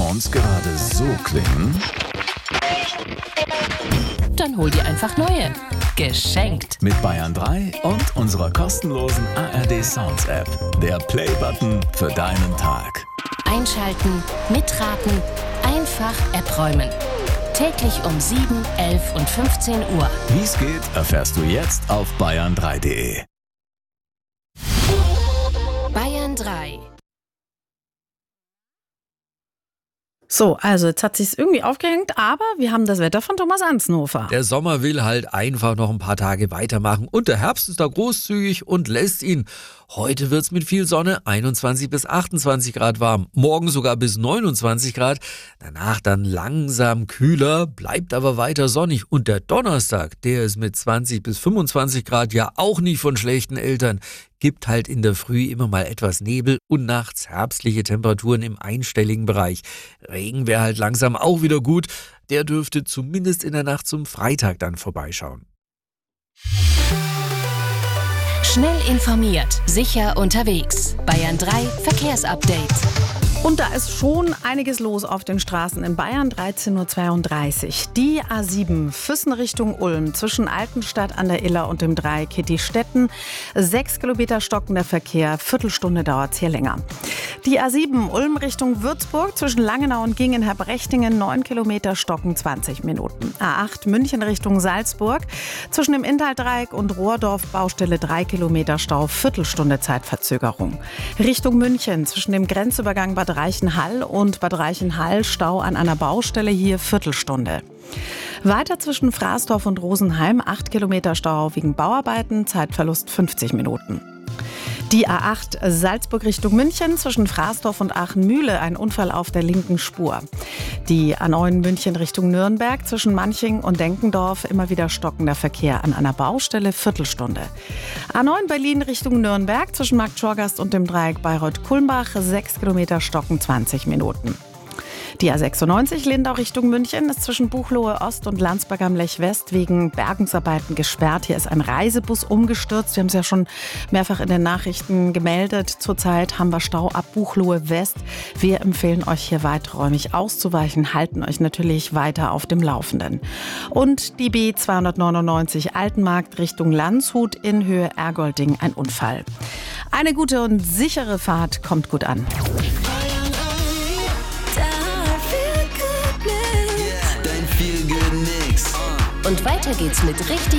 Sounds gerade so klingen? Dann hol dir einfach neue. Geschenkt! Mit Bayern 3 und unserer kostenlosen ARD Sounds App. Der Play-Button für deinen Tag. Einschalten, mitraten, einfach App räumen. Täglich um 7, 11 und 15 Uhr. Wie es geht, erfährst du jetzt auf bayern3.de. Bayern 3. So, also jetzt hat sich's irgendwie aufgehängt, aber wir haben das Wetter von Thomas Ansnofer. Der Sommer will halt einfach noch ein paar Tage weitermachen und der Herbst ist da großzügig und lässt ihn. Heute wird's mit viel Sonne 21 bis 28 Grad warm, morgen sogar bis 29 Grad, danach dann langsam kühler, bleibt aber weiter sonnig und der Donnerstag, der ist mit 20 bis 25 Grad ja auch nicht von schlechten Eltern. Gibt halt in der Früh immer mal etwas Nebel und nachts herbstliche Temperaturen im einstelligen Bereich. Regen wäre halt langsam auch wieder gut. Der dürfte zumindest in der Nacht zum Freitag dann vorbeischauen. Schnell informiert, sicher unterwegs. Bayern 3 Verkehrsupdate. Und da ist schon einiges los auf den Straßen in Bayern, 13.32 Uhr. Die A7 Füssen Richtung Ulm zwischen Altenstadt an der Iller und dem Dreieck Kittistetten. 6 Kilometer stockender Verkehr, Viertelstunde dauert es hier länger. Die A7 Ulm Richtung Würzburg zwischen Langenau und Gingen-Herbrechtingen 9 Kilometer stocken 20 Minuten. A8 München Richtung Salzburg zwischen dem Inntal-Dreieck und Rohrdorf Baustelle 3 Kilometer Stau, Viertelstunde Zeitverzögerung. Richtung München zwischen dem Grenzübergang Bad Reichenhall und Bad Reichenhall Stau an einer Baustelle, hier Viertelstunde. Weiter zwischen Fraßdorf und Rosenheim 8 Kilometer Stau wegen Bauarbeiten, Zeitverlust 50 Minuten. Die A8 Salzburg Richtung München zwischen Fraßdorf und Aachen-Mühle ein Unfall auf der linken Spur. Die A9 München Richtung Nürnberg zwischen Manching und Denkendorf immer wieder stockender Verkehr an einer Baustelle, Viertelstunde. A9 Berlin Richtung Nürnberg zwischen Markt Schorgast und dem Dreieck Bayreuth-Kulmbach 6 Kilometer stocken 20 Minuten. Die A96 Lindau Richtung München ist zwischen Buchloe Ost und Landsberg am Lech West wegen Bergungsarbeiten gesperrt. Hier ist ein Reisebus umgestürzt. Wir haben es ja schon mehrfach in den Nachrichten gemeldet. Zurzeit haben wir Stau ab Buchloe West. Wir empfehlen euch hier weiträumig auszuweichen, halten euch natürlich weiter auf dem Laufenden. Und die B299 Altenmarkt Richtung Landshut in Höhe Ergolding ein Unfall. Eine gute und sichere Fahrt kommt gut an. Und weiter geht's mit richtig